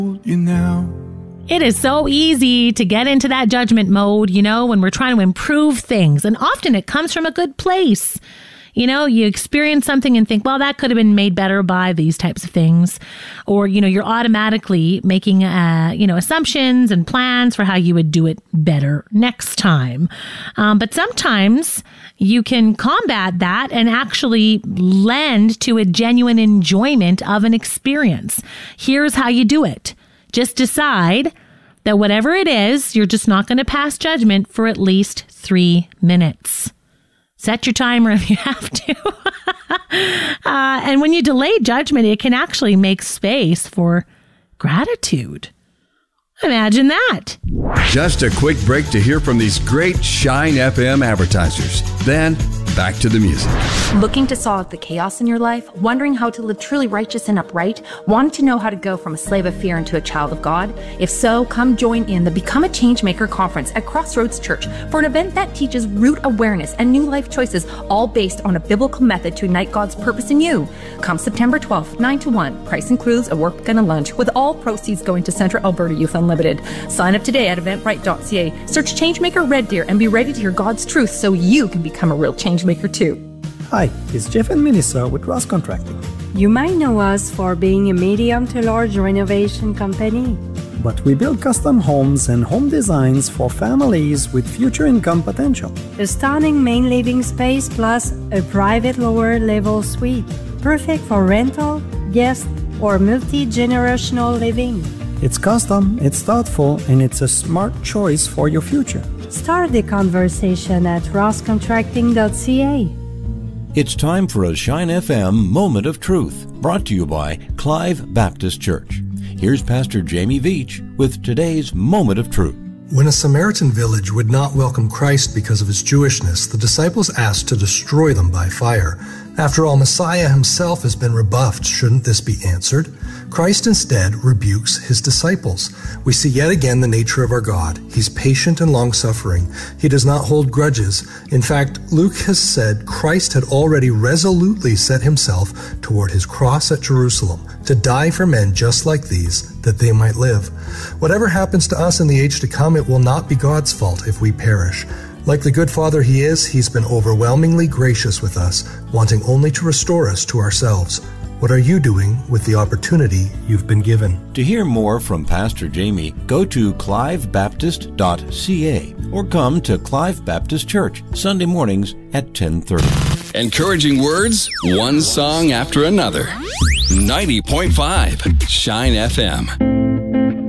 You now. It is so easy to get into that judgment mode, when we're trying to improve things. And often it comes from a good place. You experience something and think, well, that could have been made better by these types of things. Or, you're automatically making, assumptions and plans for how you would do it better next time. But sometimes you can combat that and actually lend to a genuine enjoyment of an experience. Here's how you do it. Just decide that whatever it is, you're just not going to pass judgment for at least 3 minutes. Set your timer if you have to. And when you delay judgment, it can actually make space for gratitude. Imagine that. Just a quick break to hear from these great Shine FM advertisers. Then, back to the music. Looking to solve the chaos in your life? Wondering how to live truly righteous and upright? Wanting to know how to go from a slave of fear into a child of God? If so, come join in the Become a Changemaker conference at Crossroads Church for an event that teaches root awareness and new life choices, all based on a biblical method to ignite God's purpose in you. Come September 12th, 9 to 1. Price includes a work and a lunch, with all proceeds going to Central Alberta Youth Unlimited. Sign up today at eventbrite.ca. Search Changemaker Red Deer and be ready to hear God's truth so you can become a real changemaker too. Hi, it's Jeff and Melissa with Ross Contracting. You might know us for being a medium to large renovation company. But we build custom homes and home designs for families with future income potential. A stunning main living space plus a private lower level suite. Perfect for rental, guest, or multi-generational living. It's custom, it's thoughtful, and it's a smart choice for your future. Start the conversation at rosscontracting.ca. It's time for a Shine FM Moment of Truth, brought to you by Clive Baptist Church. Here's Pastor Jamie Veach with today's Moment of Truth. When a Samaritan village would not welcome Christ because of his Jewishness, the disciples asked to destroy them by fire. After all, Messiah himself has been rebuffed. Shouldn't this be answered? Christ instead rebukes his disciples. We see yet again the nature of our God. He's patient and long-suffering. He does not hold grudges. In fact, Luke has said Christ had already resolutely set himself toward his cross at Jerusalem to die for men just like these, that they might live. Whatever happens to us in the age to come, it will not be God's fault if we perish. Like the good Father he is, he's been overwhelmingly gracious with us, wanting only to restore us to ourselves. What are you doing with the opportunity you've been given? To hear more from Pastor Jamie, go to clivebaptist.ca or come to Clive Baptist Church Sunday mornings at 10:30. Encouraging words, one song after another. 90.5 Shine FM.